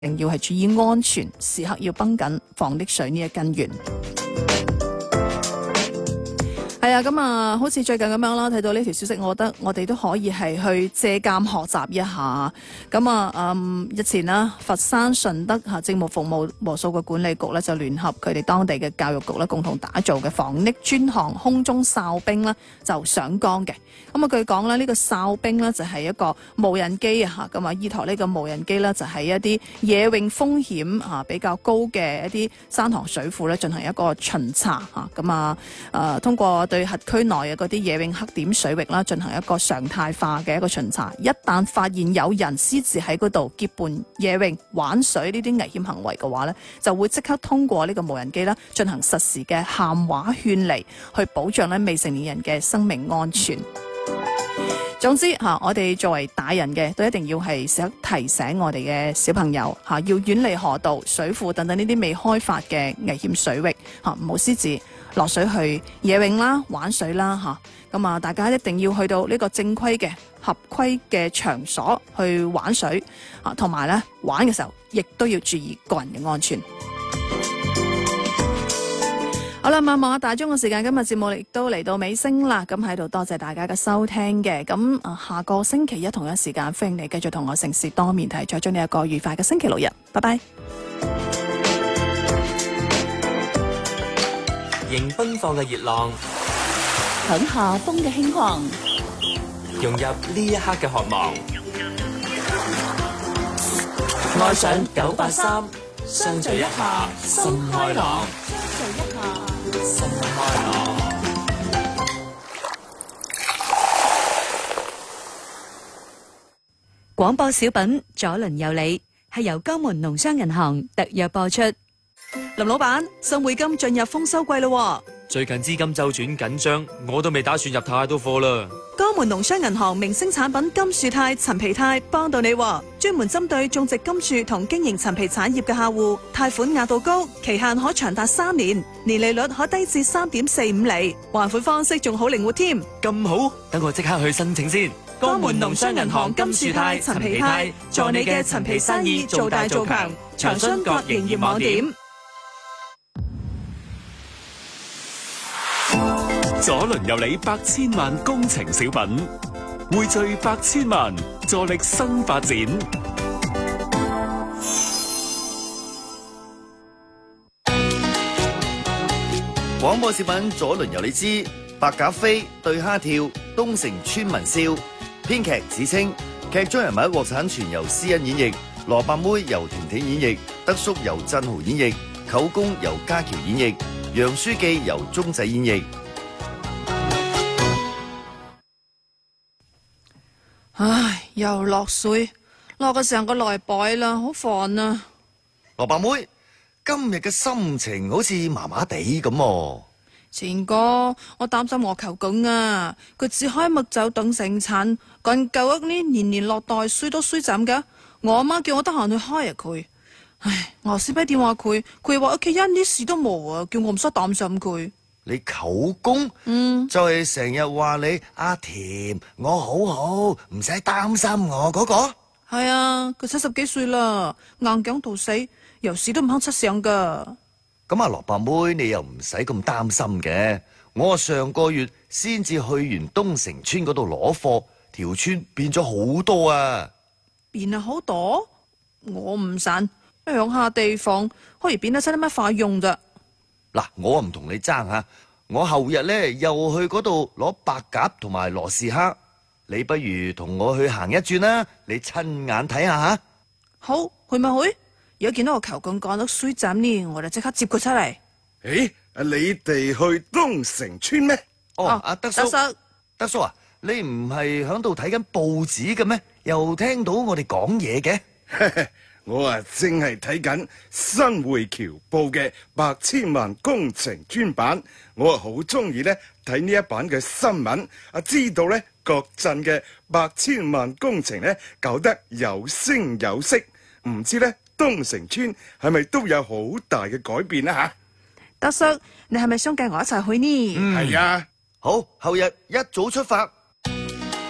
定要係注意安全，時刻要繃緊防溺水呢一根源。係啊，咁啊，好似最近咁樣啦，睇到呢條消息，我覺得我哋都可以係去借鑑學習一下。咁啊，日前啦，佛山順德政務服務和數據管理局咧就聯合佢哋當地嘅教育局咧，共同打造嘅防溺專項空中哨兵啦，就上崗嘅。咁啊，據講咧，呢個哨兵咧就係一個無人機啊，咁啊，依託呢個無人機咧就係一啲野泳風險比較高嘅一啲山塘水庫咧進行一個巡查嚇。咁啊，通過對轄區內嘅嗰啲野泳黑點水域啦，進行一個常態化嘅一個巡查。一旦發現有人私自喺嗰度結伴野泳玩水呢啲危險行為嘅話呢，就會即刻通過呢個無人機啦，進行實時嘅喊話勸離，去保障咧未成年人嘅生命安全。總之我哋作為大人嘅都一定要係時刻提醒我哋嘅小朋友要遠離河道、水庫等等呢啲未開發嘅危險水域唔好私自落水去野泳啦、玩水啦咁啊，大家一定要去到呢個正規嘅合規嘅場所去玩水同埋咧玩嘅時候，亦都要注意個人嘅安全。好啦，望下大鐘嘅時間，今日節目亦都嚟到尾聲啦。咁喺度多謝大家嘅收聽嘅。咁下個星期一同一時間，歡迎你繼續同我城事多面睇，再祝你一個愉快嘅星期六日。拜拜。 迎奔放嘅熱浪， 等下風嘅輕狂， 融入呢一刻嘅渴望。愛上983，相聚一下，心開朗。心開朗。 廣播小品左鄰右里係由江門農商銀行特約播出。 林老闆，新匯金進入豐收季咯。 最近資金周轉緊張，我都未打算入太多貨啦。 江門農商銀行明星產品金樹肽、陳皮肽幫到你，專門針對種植金樹同經營陳皮產業嘅客戶，貸款額度高，期限可長達3年，年利率可低至3.45厘，還款方式仲好靈活添。 咁好，等我即刻去申請先。 江門農商銀行金樹肽、陳皮肽，助你嘅陳皮生意做大做強。長春各營業網點。 左鄰右里百千萬工程小品，匯聚百千萬，助力新發展。 廣播小品左鄰右里之白鴿飛對蝦跳，東城村民笑。編劇子清，劇中人物獲產全由施恩演繹，蘿蔔妹由婷婷演繹，德叔由振豪演繹，舅公由家喬演繹，楊書記由鐘仔演繹。 唉，又落水，落個成個禮拜啦，好煩啊！ 蘿蔔妹，今日嘅心情好似麻麻地咁。 前哥，我擔心我舅公啊，佢只開木酒等成產，近舊屋呢年年落袋水都水浸㗎。我阿媽叫我得閒去開下佢。唉，我先俾電話佢，佢話屋企一啲事都冇啊，叫我唔使擔心佢。 你舅公就係成日話你阿甜，我好好，唔使擔心我嗰個。 係啊，佢70幾歲啦，硬頸到死，有時都唔肯出聲噶。 咁啊，蘿蔔妹你又唔使咁擔心嘅。我上個月先至去完東城村嗰度攞貨，條村變咗好多啊。 變啊好多？我唔信，鄉下地方可以變得出啲乜快用咋？ 嗱，我唔同你爭吓，我後日咧又去嗰度攞白鴿同埋羅氏蝦，你不如同我去行一轉啦，你親眼睇下吓。 好，去咪去？如果見到我球棍趕到水浸呢，我就即刻接佢出嚟。 誒，你哋去東城村咩？ 阿德叔，德叔啊，你唔係響度睇緊報紙嘅咩？又聽到我哋講嘢嘅？ 我正係睇緊新匯僑報嘅百千萬工程專版，我好中意咧睇呢一版嘅新聞，知道咧各鎮嘅百千萬工程咧搞得有聲有色，唔知咧東城村係咪都有好大嘅改變啊吓？ 德叔，你係咪想計我一齊去呢？ 係啊， 好，後日一早出發。